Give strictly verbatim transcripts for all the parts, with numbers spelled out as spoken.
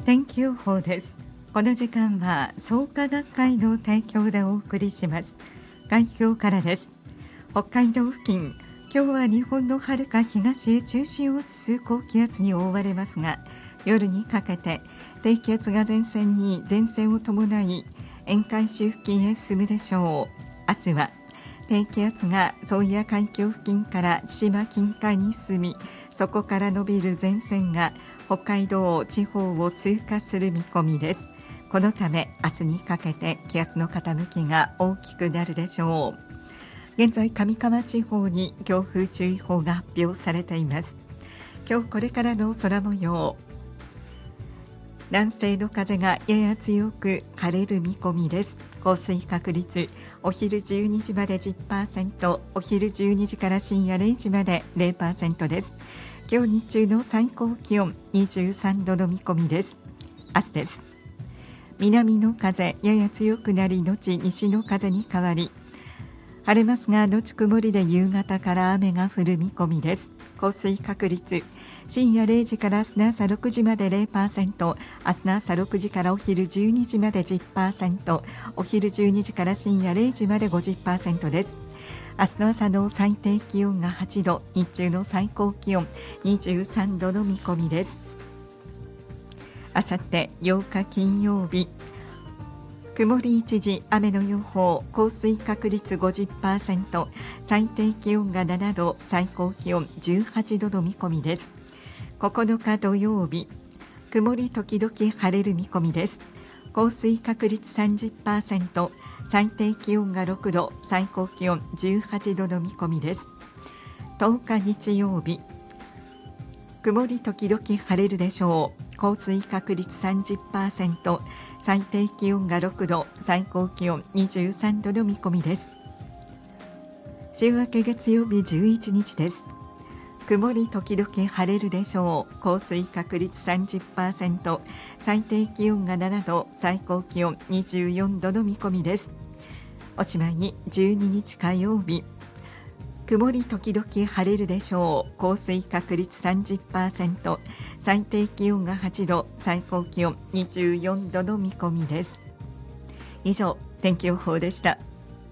天気予報です。この時間は創価学会の提供でお送りします。概要からです。北海道付近、今日は日本の遥か東へ中心を移す高気圧に覆われますが、夜にかけて低気圧が前線に前線を伴い沿海州付近へ進むでしょう。明日は低気圧が宗谷海峡付近から千島近海に進み、そこから伸びる前線が北海道地方を通過する見込みです。このため明日にかけて気圧の傾きが大きくなるでしょう。現在上川地方に強風注意報が発表されています。今日これからの空模様、南西の風がやや強く晴れる見込みです。降水確率、お昼じゅうにじまで じゅっパーセント、お昼じゅうにじから深夜れいじまで ゼロパーセント です。今日日中の最高気温にじゅうさんどの見込みです。明日です。南の風やや強くなり後西の風に変わり、晴れますが後曇りで夕方から雨が降る見込みです。降水確率、深夜れいじから明日の朝ろくじまで ゼロパーセント、明日の朝ろくじからお昼じゅうにじまで じゅっパーセント、お昼じゅうにじから深夜れいじまで ごじゅっパーセント です。明日の朝の最低気温がはちど、日中の最高気温にじゅうさんどの見込みです。あさってようか金曜日、曇り一時雨の予報、降水確率 ごじゅっパーセント、最低気温がななど、最高気温じゅうはちどの見込みです。ここのか土曜日、曇り時々晴れる見込みです。降水確率 さんじゅっパーセント、最低気温がろくど、最高気温じゅうはちどの見込みです。とおか日曜日、曇り時々晴れるでしょう。降水確率 さんじゅっパーセント、最低気温がろくど、最高気温にじゅうさんどの見込みです。週明け月曜日じゅういちにちです。曇り時々晴れるでしょう。降水確率 さんじゅっパーセント、最低気温がななど、最高気温にじゅうよんどの見込みです。おしまいにじゅうににち火曜日、曇り時々晴れるでしょう。降水確率 さんじゅっパーセント、最低気温がはちど、最高気温にじゅうよんどの見込みです。以上、天気予報でした。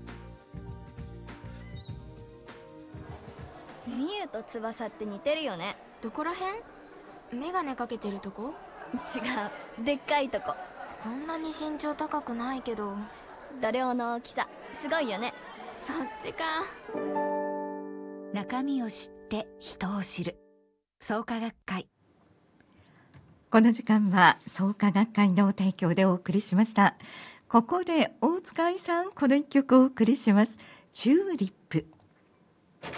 みゆと翼って似てるよね。 どこらへん？メガネかけてるとこ？ 違う、でっかいとこ。 そんなに身長高くないけど。 度量の大きさすごいよね。 そっちか。 中身を知って人を知る、創価学会。 この時間は創価学会の提供でお送りしました。ここで大塚愛さん、この一曲をお送りします。チューリップ。